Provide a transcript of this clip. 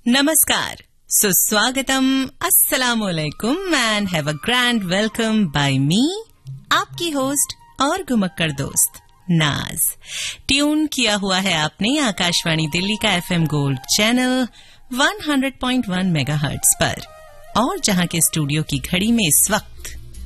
नमस्कार, सुस्वागतम, अस्सलामुअलैकुम and have a grand welcome bye मी, आपकी होस्ट और घुमक्कड़ दोस्त नाज। ट्यून किया हुआ है आपने आकाशवाणी दिल्ली का एफएम गोल्ड चैनल 100.1 मेगाहर्ट्ज पर और जहां के स्टूडियो की घड़ी में इस वक्त